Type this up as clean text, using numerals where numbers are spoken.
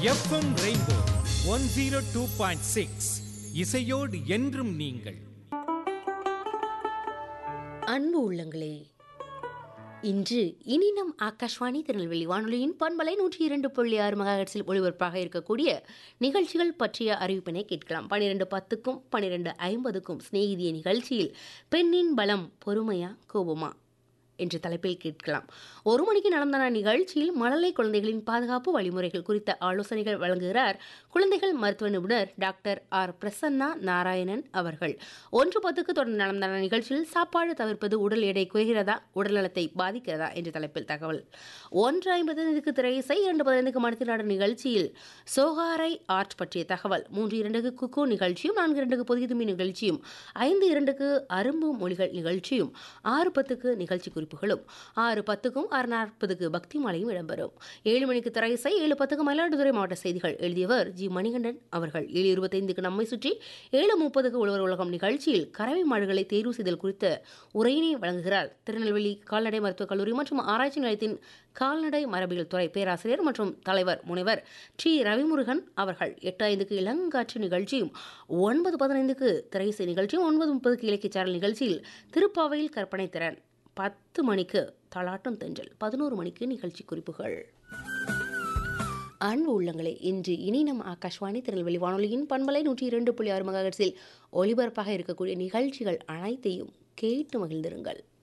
FM rainbow 102.6 இசையோடு என்றும் நீங்கள். அன்பு உள்ளங்களே, இன்று இனி நம் ஆகாஷ்வாணி திருநெல்வேலி வானொலியின் பண்பலை 102.6 மெகாஹெர்ட்ஸில் ஒளிபரப்பாக இருக்கக்கூடிய நிகழ்ச்சிகள் பற்றிய அறிவிப்பினை கேட்கலாம். 12:10க்கும் 12:50க்கும் சிநேகிதிய நிகழ்ச்சியில் பெண்ணின் பலம் பொறுமையா கோபமா என்ற தலைப்பில் கேட்கலாம். 1 மணிக்கு நடந்தான நிகழ்ச்சியில் மழலை குழந்தைகளின் பாதுகாப்பு வழிமுறைகள் குறித்த ஆலோசனைகள் வழங்குகிறார் குழந்தைகள் மருத்துவ நிபுணர் டாக்டர் ஆர் பிரசன்னா நாராயணன் அவர்கள். 1:10க்கு தொடர்ந்து நடந்தான நிகழ்ச்சியில் சாப்பாடு தவிர்ப்பது உடல் எடை குறைகிறதா, உடல் நலத்தை பாதிக்கிறதா என்ற தலைப்பில் தகவல். 1:55க்கு திரையிசை, 2:15க்கு மனித நாடு நிகழ்ச்சியில் சோகாரை ஆர்ட் பற்றிய தகவல், 3:02க்கு குக்கு நிகழ்ச்சியும், 4:02க்கு பொதிகை தும்பி நிகழ்ச்சியும், 5:02க்கு அரும்பு மொழிகள் நிகழ்ச்சியும், 6:10க்கு நிகழ்ச்சி குறிப்புகளும், 6:10க்கும் 6:40க்கு பக்தி மாலையும் இடம்பெறும். 7 மணிக்கு திரையிசை, 7:10க்கு மயிலாடுதுறை மாவட்ட செய்திகள், எழுதியவர் ஜி மணிகண்டன் அவர்கள். 7:25க்கு நம்மை சுற்றி, 7:30க்கு உழவர் உலகம் நிகழ்ச்சியில் கறவை மாடுகளை தேர்வு செய்தல் குறித்த உரையினை வழங்குகிறார் திருநெல்வேலி கால்நடை மருத்துவக் கல்லூரி மற்றும் ஆராய்ச்சி நிலையத்தின் கால்நடை மரபியல் துறை பேராசிரியர் மற்றும் தலைவர் முனைவர் டி ரவிமுருகன் அவர்கள். 8:05க்கு இளங்காற்று நிகழ்ச்சியும், 9:15க்கு திரையிசை நிகழ்ச்சியும், 9:30க்கு இலக்கிய சாரல் நிகழ்ச்சியில் திருப்பாவையில் கற்பனை திறன், 10 மணிக்கு தலாட்டம் தென்றல், 11 மணிக்கு நிகழ்ச்சி குறிப்புகள். அன்பு உள்ளங்களே, இன்று இனி நம் ஆகாஷ்வாணி திருநெல்வேலி வானொலியின் பண்பலை 102.6 மெகாஹெர்ட்ஸில் ஒலிபரப்பாக இருக்கக்கூடிய நிகழ்ச்சிகள் அனைத்தையும் கேட்டு மகிழ்ந்திருங்கள்.